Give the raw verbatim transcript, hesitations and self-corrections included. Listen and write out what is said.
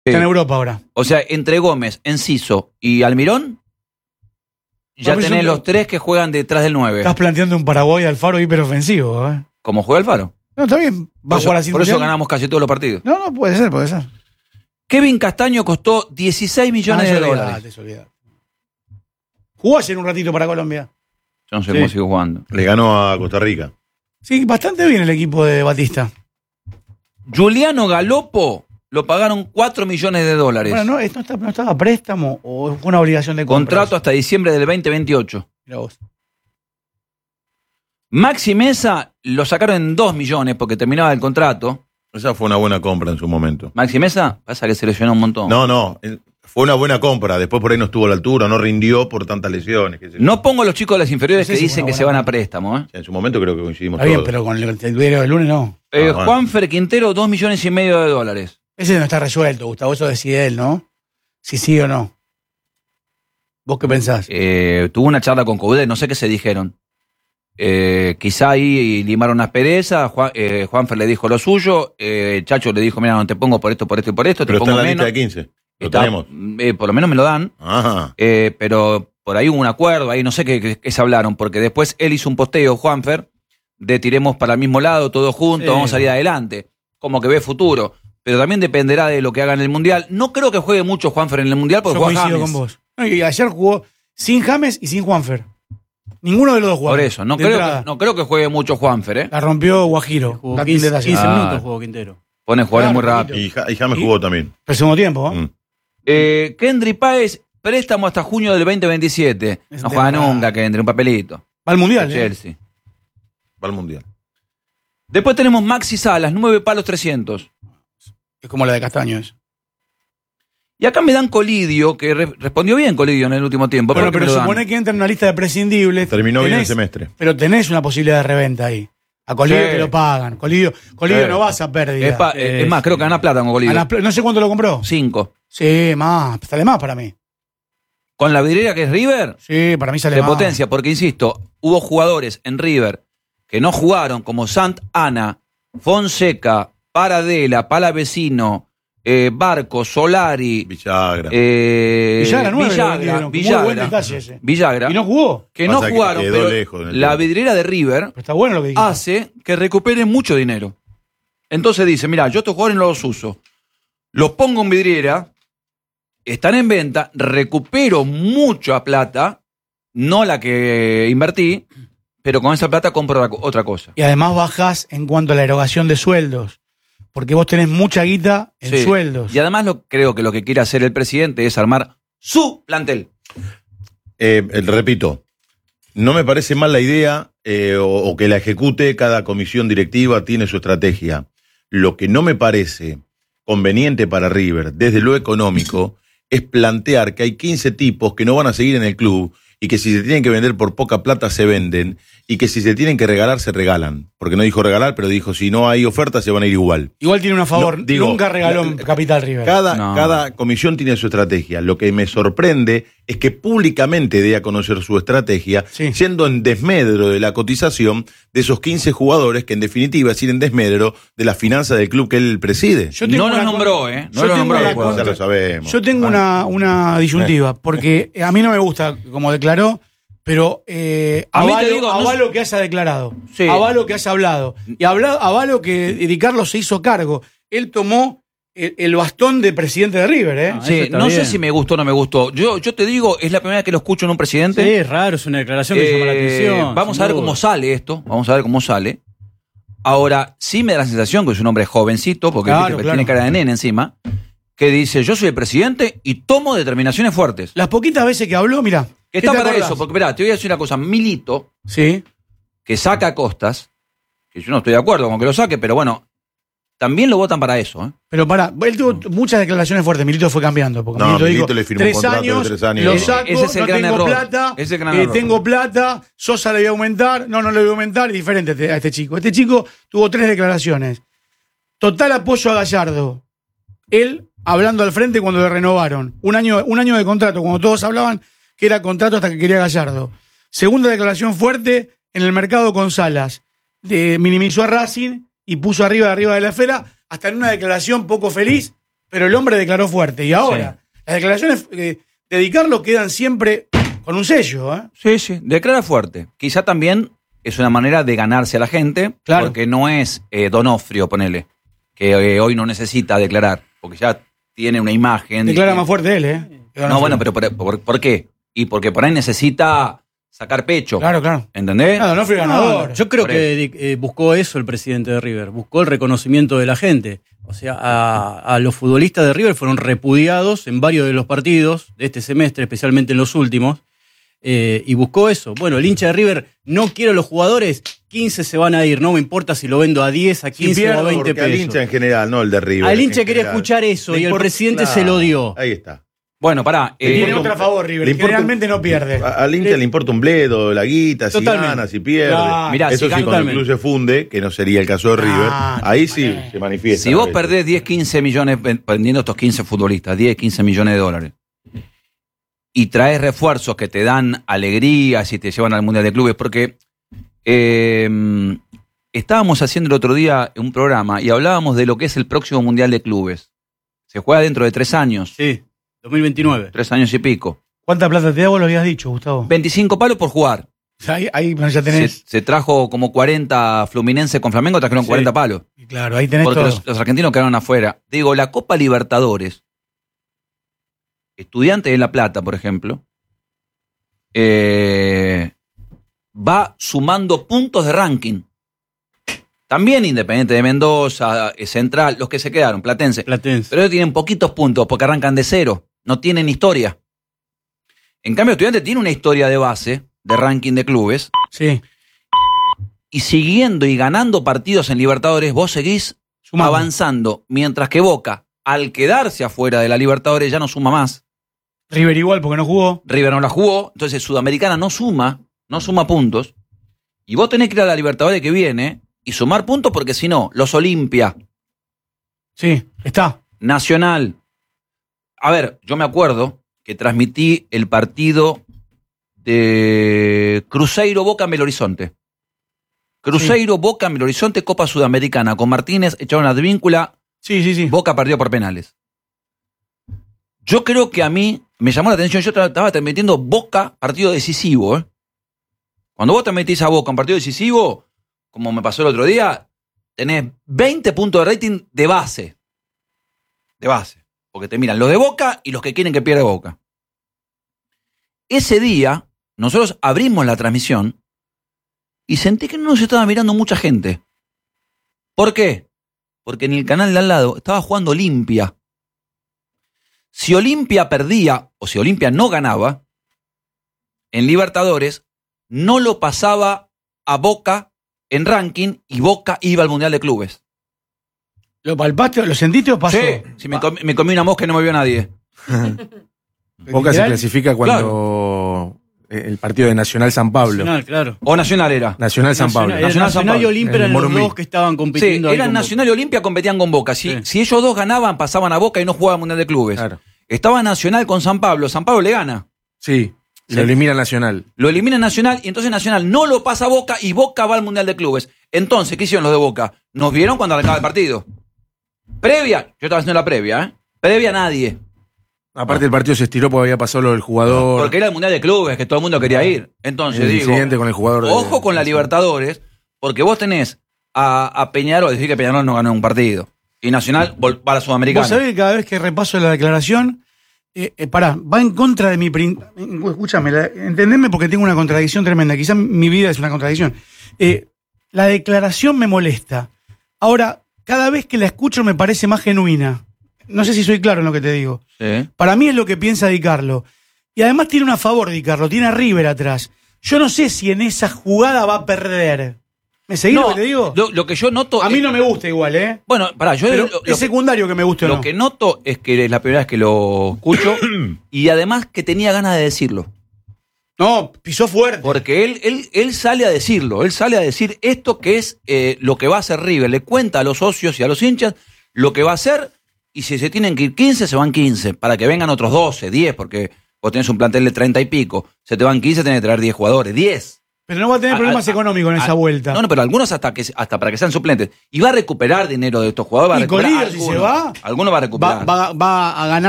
Está en Europa ahora. O sea, entre Gómez, Enciso y Almirón, ya Vamos, tenés un- los tres que juegan detrás del nueve. Estás planteando un Paraguay Alfaro hiperofensivo, ¿eh? ¿Cómo juega Alfaro? No, está bien. Va Por a eso, jugar así. por eso ganamos casi todos los partidos. No, no, puede ser, puede ser. Kevin Castaño costó dieciséis millones Ah, de eso dólares. olvidate, eso olvidate. Jugó ayer un ratito para Colombia. Yo no sé Sí. cómo sigo jugando. Le ganó a Costa Rica. Sí, bastante bien el equipo de Batista. Juliano Galopo lo pagaron cuatro millones de dólares. Bueno, no, esto no, está- no estaba a préstamo o fue una obligación de compra. Contrato hasta diciembre del veinte veintiocho. Mirá vos. Maxi Mesa lo sacaron en dos millones porque terminaba el contrato. Esa fue una buena compra en su momento. Maxi Mesa, pasa que se lesionó un montón. No, no, eh, fue una buena compra. Después por ahí no estuvo a la altura, no rindió por tantas lesiones. qué sé yo. No pongo a los chicos de las inferiores No sé que si dicen fue que una se van buena a préstamo. ¿eh? En su momento creo que coincidimos Está bien, todos. pero con el, el diario del lunes no. Eh, Ah, bueno. Juanfer Quintero, dos millones y medio de dólares. Ese no está resuelto, Gustavo. Eso decide él, ¿no? Si sí o no. ¿Vos qué pensás? Eh, tuvo una charla con Coudet, no sé qué se dijeron. Eh, quizá ahí limaron las perezas. Juan, eh, Juanfer le dijo lo suyo. Eh, Chacho le dijo: mira, no te pongo por esto, por esto y por esto. Pero te está en pongo la lista menos. de quince. Lo Está- tenemos. eh, por lo menos me lo dan. Ajá. Eh, pero por ahí hubo un acuerdo, ahí no sé qué, qué- qué se hablaron, porque después él hizo un posteo, Juanfer, de tiremos para el mismo lado, todos juntos, Sí. vamos a salir adelante. Como que ve futuro. Pero también dependerá de lo que haga en el Mundial. No creo que juegue mucho Juanfer en el Mundial porque Yo juega coincido James. con vos. No, y ayer jugó sin James y sin Juanfer. Ninguno de los dos jugó. Por eso, no De creo, entrada. que, no creo que juegue mucho Juanfer, ¿eh? La rompió Guajiro. Jugó Date quince, un detalle. quince Ah. minutos jugó Quintero. Pone jugadores Claro, muy rápido. Y, Ja- y James Y- jugó también. Pero segundo tiempo, ¿eh? Mm. Eh, Kendry Páez, préstamo hasta junio del veinte veintisiete. Es No juega temporada. nunca, Kendry, un papelito. Va al Mundial, ¿eh? Chelsea. Va al Mundial. Después tenemos Maxi Salas, nueve palos trescientos. Es como la de Castaño. Es. Y acá me dan Colidio, que re- respondió bien Colidio en el último tiempo. Bueno, ¿Por qué pero me lo dan? supone que entra en una lista de prescindibles. Terminó bien el Tenés- semestre. Pero tenés una posibilidad de reventa ahí. A Colidio Sí. te lo pagan. Colidio, Colidio Sí. no vas a pérdida. Es, pa- eh, es más, creo que gana plata con Colidio. A las pl- no sé cuánto lo compró. Cinco. Sí, más. Sale más para mí. Con la vidriera que es River, Sí, para mí sale se más. potencia, porque insisto, hubo jugadores en River que no jugaron, como Sant Ana, Fonseca, Paradela, Palavecino, eh, Barco, Solari, Villagra. eh, Villagra, nueve, lo Villagra, vendieron. Muy Villagra, buen detalle ese. Villagra, Y no jugó. que no Pasa que jugaron, quedó pero lejos en el la tiempo. vidriera de River Pero está bueno lo que dijiste. hace que recuperen mucho dinero. Entonces dice, mira, yo estos jugadores no los uso, los pongo en vidriera, están en venta, recupero mucha plata, no la que invertí, pero con esa plata compro otra- otra cosa. Y además bajás en cuanto a la erogación de sueldos. Porque vos tenés mucha guita en Sí. sueldos. Y además lo, creo que lo que quiere hacer el presidente es armar su plantel. Eh, eh, repito, no me parece mal la idea eh, o, o que la ejecute. Cada comisión directiva tiene su estrategia. Lo que no me parece conveniente para River, desde lo económico, es plantear que hay quince tipos que no van a seguir en el club y que si se tienen que vender por poca plata se venden y que si se tienen que regalar se regalan. Porque no dijo regalar, pero dijo si no hay oferta se van a ir igual. Igual tiene una favor. No, digo, Nunca regaló en la- Capital River. Cada, No. cada comisión tiene su estrategia. Lo que me sorprende es que públicamente dé a conocer su estrategia, Sí. siendo en desmedro de la cotización de esos quince jugadores que en definitiva es ir en desmedro de la finanza del club que él preside. Yo tengo No los una nombró, con- ¿eh? No yo los tengo nombró. una los Bueno, ya contra- lo sabemos. Yo tengo Ah. una, una disyuntiva, porque a mí no me gusta como declaró, pero eh, A mí te avalo, digo, no avalo sé- que haya declarado, Sí. avalo que haya hablado, y habla- avalo que Di Carlos se hizo cargo. Él tomó el, el bastón de presidente de River, ¿eh? Ah, eso Sí, está no bien. sé si me gustó o no me gustó. Yo, yo te digo, es la primera vez que lo escucho en un Sí, presidente. es raro, es una declaración que Eh, llama la atención. vamos sin a ver duda. cómo sale esto. Vamos a ver cómo sale. Ahora, sí me da la sensación que es un hombre jovencito, porque Claro, viste que claro. tiene cara de nene encima, que dice, yo soy el presidente y tomo determinaciones fuertes. Las poquitas veces que habló, mira. Que está para eso, porque mirá, te voy a decir una cosa. Milito, Sí. que saca a Costas, que yo no estoy de acuerdo con que lo saque, pero bueno, también lo votan para eso. ¿eh? Pero pará, él tuvo muchas declaraciones fuertes. Milito fue cambiando. Porque No, Milito, Milito dijo, le firmó un tres contrato de años, tres años. lo Eh, saco, ese es el no gran tengo error. plata, Ese es el gran eh, error. tengo plata, Sosa le voy a aumentar, no, no le voy a aumentar, diferente a este- a este chico. Este chico tuvo tres declaraciones. Total apoyo a Gallardo. Él hablando al frente cuando le renovaron. Un año, un año de contrato, cuando todos hablaban que era contrato hasta que quería Gallardo. Segunda declaración fuerte en el mercado con Salas. De- minimizó a Racing y puso arriba de arriba de la esfera, hasta en una declaración poco feliz pero el hombre declaró fuerte. Y ahora, sí. las declaraciones eh, de Di Carlo quedan siempre con un sello. ¿eh? Sí, sí, declara fuerte. Quizá también es una manera de ganarse a la gente, claro. porque no es eh, Donofrio, ponele, que eh, hoy no necesita declarar, porque ya tiene una imagen. Declara y, más fuerte él, ¿eh? No, bueno, pero por, por, ¿por qué? Y porque por ahí necesita sacar pecho. Claro, claro. ¿Entendés? No, no fue ganador. No, yo creo por que eh, buscó eso el presidente de River, buscó el reconocimiento de la gente. O sea, a, a los futbolistas de River fueron repudiados en varios de los partidos de este semestre, especialmente en los últimos, eh, y buscó eso. Bueno, el hincha de River no quiere a los jugadores, quince se van a ir, no me importa si lo vendo a diez, a quince o a veinte pesos. Al hincha en general, no el de River. Al hincha quería general. escuchar eso y el presidente claro, se lo dio. Ahí está. Bueno, pará. Eh, tiene otra a favor, River, que realmente no pierde. Al hincha le, le importa un bledo, la guita, si totalmente. gana, si pierde. Claro. Mirá, eso si sí, cuando el club se funde, que no sería el caso de River, ah, ahí sí manera. se manifiesta. Si vos perdés diez, quince millones vendiendo estos quince futbolistas, diez, quince millones de dólares, y traes refuerzos que te dan alegrías y te llevan al Mundial de Clubes, porque eh, estábamos haciendo el otro día un programa y hablábamos de lo que es el próximo Mundial de Clubes. Se juega dentro de tres años. Sí. dos mil veintinueve. Tres años y pico. ¿Cuánta plata te da? Vos lo habías dicho, Gustavo. veinticinco palos por jugar. Ahí, ahí ya tenés. Se, se trajo como cuarenta Fluminense con Flamengo, trajeron sí. cuarenta palos. Y claro, ahí tenés Porque todo. Los, los argentinos quedaron afuera. Digo, la Copa Libertadores, Estudiantes de La Plata, por ejemplo, eh, va sumando puntos de ranking. También Independiente de Mendoza, Central, los que se quedaron, Platense. Platense. Pero ellos tienen poquitos puntos porque arrancan de cero. No tienen historia. En cambio, Estudiantes tiene una historia de base, de ranking de clubes. Sí. Y siguiendo y ganando partidos en Libertadores, vos seguís Sumando. avanzando. Mientras que Boca, al quedarse afuera de la Libertadores, ya no suma más. River igual porque no jugó. River no la jugó. Entonces Sudamericana no suma, no suma puntos. Y vos tenés que ir a la Libertadores que viene y sumar puntos porque si no, los Olimpia. Sí, está. Nacional. A ver, yo me acuerdo que transmití el partido de Cruzeiro Boca en Belo Horizonte. Cruzeiro sí. Boca en Belo Horizonte, Copa Sudamericana. Con Martínez echaron la desvíncula. Sí, sí, sí. Boca perdió por penales. Yo creo que a mí me llamó la atención. Yo estaba transmitiendo Boca, partido decisivo. ¿eh? Cuando vos te metís a Boca en partido decisivo, como me pasó el otro día, tenés veinte puntos de rating de base. De base. Porque te miran los de Boca y los que quieren que pierda Boca. Ese día, nosotros abrimos la transmisión y sentí que no nos estaba mirando mucha gente. ¿Por qué? Porque en el canal de al lado estaba jugando Olimpia. Si Olimpia perdía o si Olimpia no ganaba, en Libertadores no lo pasaba a Boca en ranking y Boca iba al Mundial de Clubes. ¿Lo palpaste, lo sentiste o pasó? Sí, sí me, comí, me comí una mosca y no me vio nadie. Boca se clasifica cuando claro. el partido de Nacional San Pablo. Nacional, claro. O Nacional era. Nacional San Pablo. Nacional, Nacional, Nacional San y Olimpia eran los dos que estaban compitiendo. Sí, eran Nacional y Olimpia competían con Boca. Si, sí. si ellos dos ganaban, pasaban a Boca y no jugaban Mundial de Clubes. Claro. Estaba Nacional con San Pablo. San Pablo le gana. Sí. Sí. Lo elimina Nacional. Lo elimina Nacional y entonces Nacional no lo pasa a Boca y Boca va al Mundial de Clubes. Entonces, ¿qué hicieron los de Boca? Nos vieron cuando arrancaba el partido. Previa, yo estaba haciendo la previa, ¿eh? Previa nadie. Aparte el partido se estiró porque había pasado lo del jugador. Porque era el Mundial de Clubes, que todo el mundo quería ir. Entonces el digo, incidente con el jugador de, ojo con la Libertadores, porque vos tenés a, a Peñarol, decir que Peñarol no ganó un partido. Y Nacional va a la Sudamericana. Vos sabés que cada vez que repaso la declaración, eh, eh, pará, va en contra de mi... Prin... Escúchame, la, entendeme porque tengo una contradicción tremenda. Quizás mi vida es una contradicción. Eh, la declaración me molesta. Ahora, cada vez que la escucho me parece más genuina. No sé si soy claro en lo que te digo. Sí. Para mí es lo que piensa Di Carlo. Y además tiene una a favor Di Carlo, tiene a River atrás. Yo no sé si en esa jugada va a perder. ¿Me seguís no, lo que te digo? Lo, lo que yo noto... A mí es... no me gusta igual, ¿eh? Bueno, pará, yo... Pero lo, lo es secundario que me guste o Lo no. que noto es que es la primera vez que lo escucho y además que tenía ganas de decirlo. No, pisó fuerte. Porque él, él, él sale a decirlo, él sale a decir esto que es eh, lo que va a hacer River. Le cuenta a los socios y a los hinchas lo que va a hacer y si se tienen que ir quince, se van quince. Para que vengan otros doce, diez, porque vos tenés un plantel de treinta y pico. Se te van quince, tenés que traer diez jugadores. diez. Pero no va a tener a- problemas a- económicos en a- esa vuelta. No, no, pero algunos hasta que hasta para que sean suplentes. Y va a recuperar dinero de estos jugadores. Va a Y recuperar Colillo, si algunos. se va, Algunos va a va, recuperar. va- va a ganar